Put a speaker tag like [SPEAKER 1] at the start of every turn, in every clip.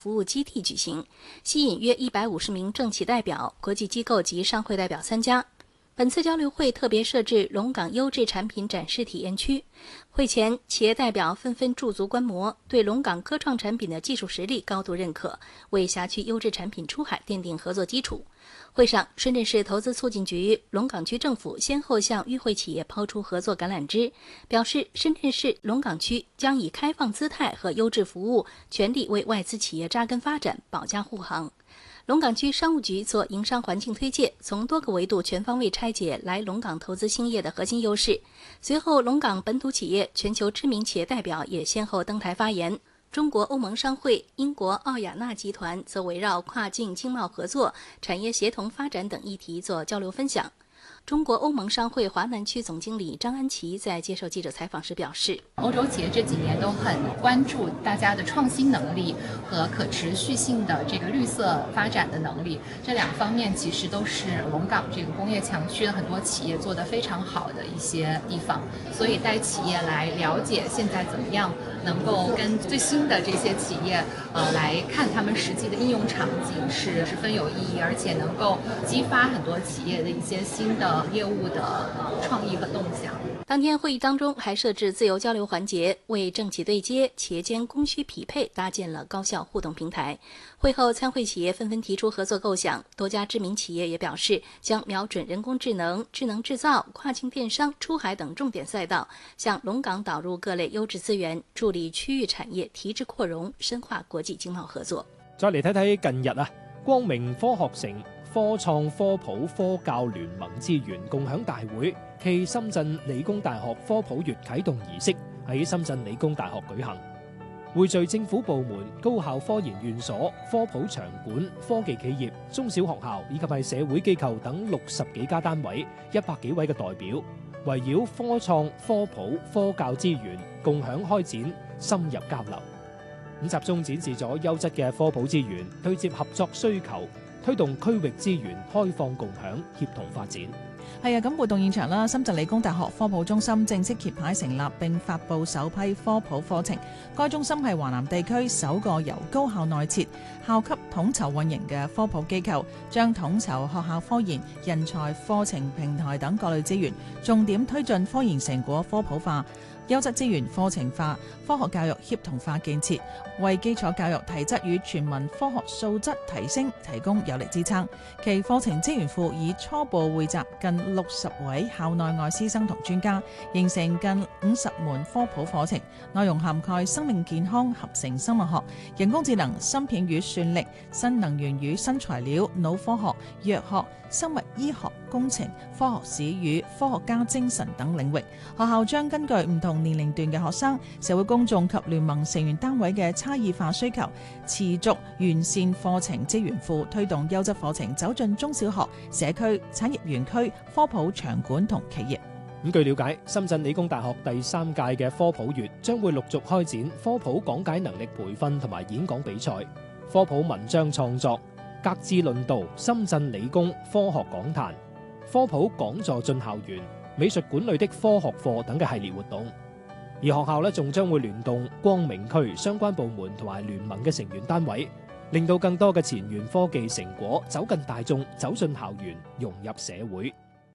[SPEAKER 1] 服務基地舉行，吸引約150名政企代表、國際機構及商會代表參加。本次交流會特別設置龍崗優質產品展示體驗區。會前，企業代表紛紛駐足觀摩，對龍崗科創產品的技術實力高度認可，為轄區優質產品出海奠定合作基礎。會上，深圳市投資促進局、龍崗區政府先後向與會企業拋出合作橄欖枝，表示深圳市龍崗區將以開放姿態和優質服務，全力為外資企業扎根發展保駕護航。龍崗區商務局做營商環境推介，從多個維度全方位拆解來龍崗投資興業的核心優勢。隨後，龍崗本土企業、全球知名企業代表也先後登台發言。中國歐盟商會、英國奧雅納集團則圍繞跨境經貿合作、產業協同發展等議題做交流分享。中國歐盟商會華南區總經理張安琪在接受記者採訪時表示，
[SPEAKER 2] 歐洲企業這幾年都很關注大家的創新能力和可持續性的這個綠色發展的能力，這兩方面其實都是龍崗這個工業強區的很多企業做得非常好的一些地方，所以帶企業來了解現在怎麼樣能夠跟最新的這些企業來看他們實際的應用場景是十分有意義，而且能夠激發很多企業的一些新的業務的創意和動向。
[SPEAKER 1] 當天會議當中還設置自由交流環節，為政企對接、企業間供需匹配搭建了高效互動平台。會後，參會企業紛紛提出合作構想，多家知名企業也表示將瞄準人工智能、智能製造、跨境電商、出海等重點賽道，向龍崗導入各類優質資源，助力區域產業提質擴容，深化國際經貿合作。
[SPEAKER 3] 再嚟睇睇近日光明科學城科創科普科教聯盟資源共享大會暨深圳理工大學科普月啟動儀式喺深圳理工大學舉行，匯聚政府部門、高校科研院所、科普場館、科技企業、中小學校以及係社會機構等60幾家單位、100幾位嘅代表，圍繞科創、科普、科教資源共享開展深入交流。咁集中展示咗優質嘅科普資源，對接合作需求，推動區域資源開放共享、協同發展。
[SPEAKER 4] 係啊，咁活動現場啦，深圳理工大學科普中心正式揭牌成立並發布首批科普課程。該中心係華南地區首個由高校內設、校級統籌運營嘅科普機構，將統籌學校科研、人才、課程、平台等各類資源，重點推進科研成果科普化、優質資源課程化、科學教育協同化建設，為基礎教育提質與全民科學素質提升提供有力支撐。其課程資源庫已初步匯集近60位校內外師生同專家，形成近50門科普課程，內容涵蓋生命健康、合成生物學、人工智能、芯片與算力、新能源與新材料、腦科學、藥學、生物醫學、工程、科學史與科學家精神等領域。學校將根據唔同年齡段嘅學生、社會公眾及聯盟成員單位嘅差異化需求，持續完善課程資源庫，推動優質課程走進中小學、社區、產業園區、科普場館同企業。
[SPEAKER 3] 咁據了解，深圳理工大學第3屆嘅科普月將會陸續開展科普講解能力培訓同埋演講比賽、科普文章創作、格致論道、深圳理工科學講壇、科普講座進校園、美術館裏的科學課等嘅系列活動。而學校仲將會聯動光明區相關部門同埋聯盟嘅成員單位，令到更多嘅前沿科技成果走近大眾、走進校園、融入社會。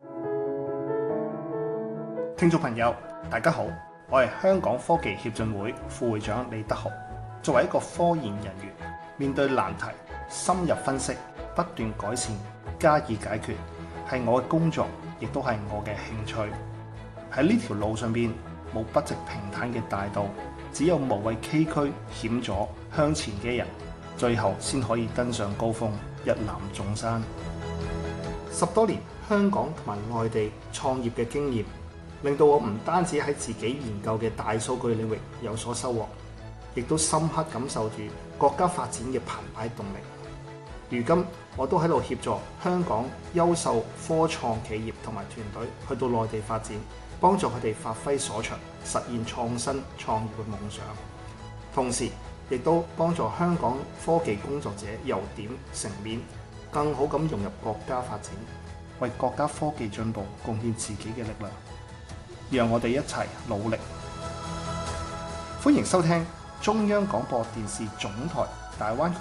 [SPEAKER 5] 聽眾朋友，大家好，我係香港科技協進會副會長李德豪。作為一個科研人員，面對難題，深入分析，不斷改善，加以解決，係我嘅工作，亦都係我嘅興趣。喺呢條路上邊，冇不直平坦嘅大道，只有無畏崎嶇險阻向前嘅人，最後先可以登上高峰，一覽眾山。10多年香港同埋外地創業嘅經驗，令到我唔單止喺自己研究嘅大數據領域有所收穫，亦都深刻感受住國家發展嘅澎湃動力。如今我都喺度協助香港優秀科創企業同埋團隊去到內地發展，幫助佢哋發揮所長，實現創新創業嘅夢想。同時亦都幫助香港科技工作者由點成面，更好咁融入國家發展，為國家科技進步貢獻自己嘅力量。讓我哋一齊努力。歡迎收聽中央廣播電視總台大灣區